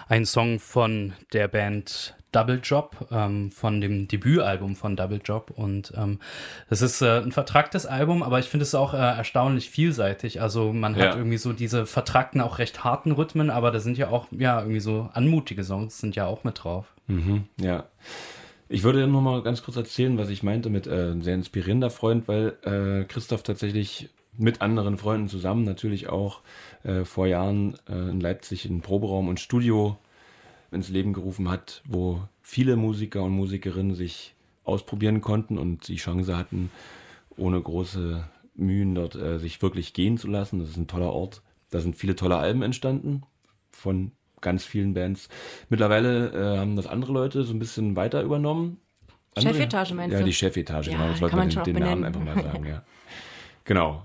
Ein Song von der Band Double Job, von dem Debütalbum von Double Job. Und das ist ein vertracktes Album, aber ich finde es auch erstaunlich vielseitig. Also man hat irgendwie so diese vertrackten, auch recht harten Rhythmen, aber da sind ja auch irgendwie so anmutige Songs sind ja auch mit drauf. Mhm, ja. Ich würde noch mal ganz kurz erzählen, was ich meinte mit ein sehr inspirierender Freund, weil Christoph tatsächlich mit anderen Freunden zusammen natürlich auch vor Jahren in Leipzig einen Proberaum und Studio ins Leben gerufen hat, wo viele Musiker und Musikerinnen sich ausprobieren konnten und die Chance hatten, ohne große Mühen dort sich wirklich gehen zu lassen. Das ist ein toller Ort. Da sind viele tolle Alben entstanden von ganz vielen Bands. Mittlerweile haben das andere Leute so ein bisschen weiter übernommen. Chefetage meinst du? Ja, die Chefetage, genau. Das wollte man man den Namen einfach mal sagen, ja. Genau.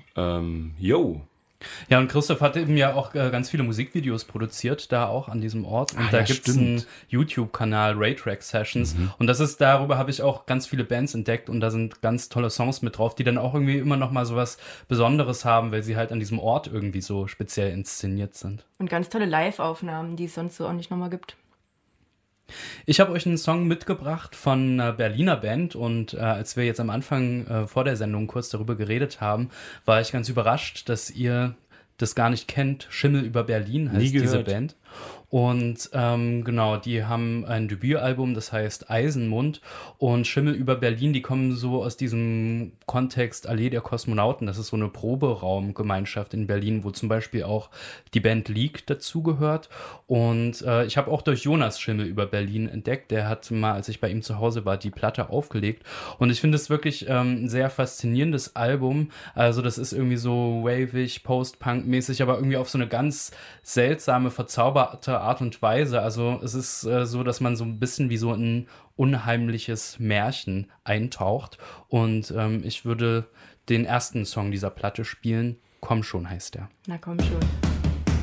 Ja, und Christoph hat eben ja auch ganz viele Musikvideos produziert, da auch an diesem Ort. Und da gibt es einen YouTube-Kanal, Raytrack Sessions. Und darüber habe ich auch ganz viele Bands entdeckt. Und da sind ganz tolle Songs mit drauf, die dann auch irgendwie immer noch mal so was Besonderes haben, weil sie halt an diesem Ort irgendwie so speziell inszeniert sind. Und ganz tolle Live-Aufnahmen, die es sonst so auch nicht nochmal gibt. Ich habe euch einen Song mitgebracht von einer Berliner Band und als wir jetzt am Anfang vor der Sendung kurz darüber geredet haben, war ich ganz überrascht, dass ihr das gar nicht kennt. Schimmel über Berlin heißt diese Band. Und genau, die haben ein Debütalbum, das heißt Eisenmund. Und Schimmel über Berlin, die kommen so aus diesem Kontext Allee der Kosmonauten. Das ist so eine Proberaumgemeinschaft in Berlin, wo zum Beispiel auch die Band Leak dazugehört. Und ich habe auch durch Jonas Schimmel über Berlin entdeckt. Der hat mal, als ich bei ihm zu Hause war, die Platte aufgelegt. Und ich finde es wirklich ein sehr faszinierendes Album. Also das ist irgendwie so wavig, Post-Punk-mäßig, aber irgendwie auf so eine ganz seltsame, verzauberte Art und Weise. Also es ist so, dass man so ein bisschen wie so ein unheimliches Märchen eintaucht. Und ich würde den ersten Song dieser Platte spielen. Komm schon heißt der. Na komm schon.